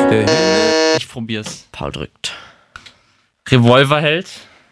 Ich probier's. Paul drückt. Revolverheld.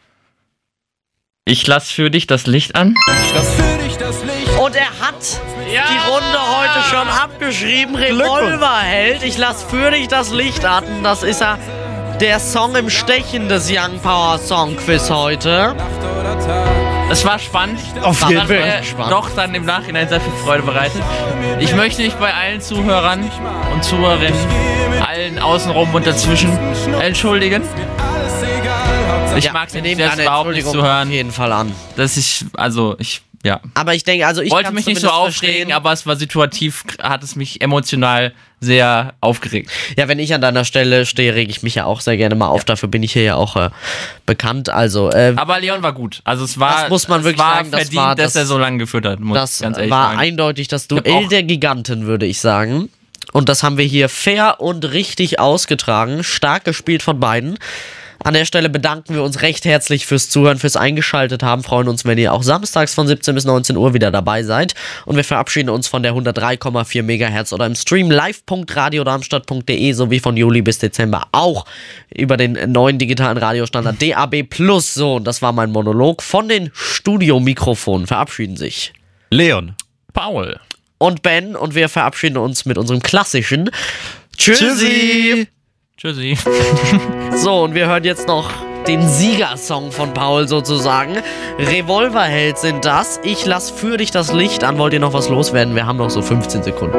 Ich lass für dich das Licht an. Und er hat die Runde heute schon abgeschrieben. Revolverheld. Ich lass für dich das Licht an. Das ist ja der Song im Stechen des Young Power Song Quiz heute. Es war spannend. Auf jeden Fall. Doch dann im Nachhinein sehr viel Freude bereitet. Ich möchte mich bei allen Zuhörern und Zuhörerinnen, allen außenrum und dazwischen entschuldigen. Ich mag es nicht, das überhaupt nicht zu hören. Auf jeden Fall an. Ja. Aber ich denke, ich wollte mich nicht so aufregen, aber es war situativ, hat es mich emotional sehr aufgeregt. Ja, wenn ich an deiner Stelle stehe, rege ich mich ja auch sehr gerne mal auf. Dafür bin ich hier ja auch bekannt. Also, aber Leon war gut. Also es war, das muss man wirklich sagen, verdient, dass er so lange geführt hat. Das war eindeutig das Duell der Giganten, würde ich sagen. Und das haben wir hier fair und richtig ausgetragen. Stark gespielt von beiden. An der Stelle bedanken wir uns recht herzlich fürs Zuhören, fürs Eingeschaltet haben. Freuen uns, wenn ihr auch samstags von 17 bis 19 Uhr wieder dabei seid. Und wir verabschieden uns von der 103,4 MHz oder im Stream live.radiodarmstadt.de sowie von Juli bis Dezember auch über den neuen digitalen Radiostandard DAB+. So, und das war mein Monolog. Von den Studiomikrofonen verabschieden sich Leon, Paul und Ben. Und wir verabschieden uns mit unserem klassischen Tschüssi! Tschüssi. So, und wir hören jetzt noch den Siegersong von Paul sozusagen. Revolverheld sind das. Ich lass für dich das Licht an. Wollt ihr noch was loswerden? Wir haben noch so 15 Sekunden.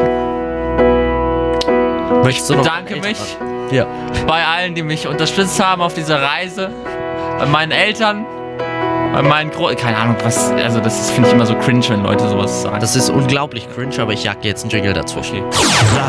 Ich bedanke mich bei allen, die mich unterstützt haben auf dieser Reise. Bei meinen Eltern, bei meinen keine Ahnung, was. Also, das finde ich immer so cringe, wenn Leute sowas sagen. Das ist unglaublich cringe, aber ich jag jetzt einen Jingle dazwischen.